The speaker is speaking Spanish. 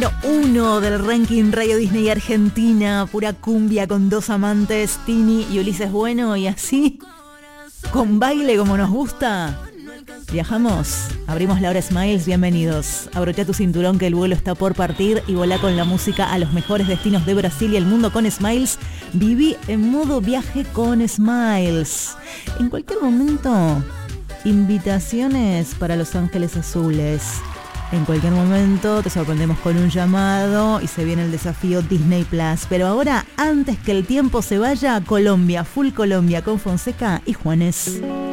Uno del ranking Radio Disney Argentina, pura cumbia con dos amantes, Tini y Ulises Bueno, y así, con baile como nos gusta, viajamos, abrimos la hora Smiles, bienvenidos. Abrocha tu cinturón que el vuelo está por partir y volá con la música a los mejores destinos de Brasil y el mundo con Smiles. Viví en modo viaje con Smiles. En cualquier momento, invitaciones para Los Ángeles Azules. En cualquier momento te sorprendemos con un llamado y se viene el desafío Disney Plus. Pero ahora, antes que el tiempo se vaya, Colombia, full Colombia con Fonseca y Juanes.